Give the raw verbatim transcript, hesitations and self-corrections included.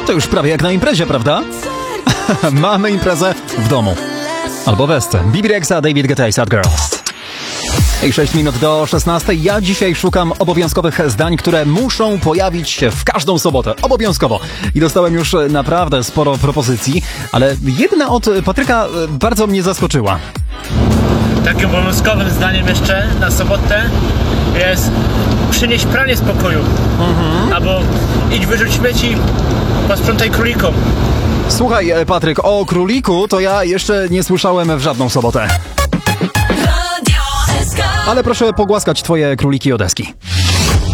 to już prawie jak na imprezie, prawda? Mamy imprezę w domu. Albo westę. Bibi Rexha, David Guetta i Sad Girls. I sześć minut do szesnastej. Ja dzisiaj szukam obowiązkowych zdań, które muszą pojawić się w każdą sobotę. Obowiązkowo. I dostałem już naprawdę sporo propozycji, ale jedna od Patryka bardzo mnie zaskoczyła. Takim obowiązkowym zdaniem jeszcze na sobotę jest przynieść pranie z pokoju. Mhm. Albo idź wyrzuć śmieci, posprzątaj królikom. Słuchaj, Patryk, o króliku to ja jeszcze nie słyszałem w żadną sobotę. Ale proszę pogłaskać twoje króliki o deski.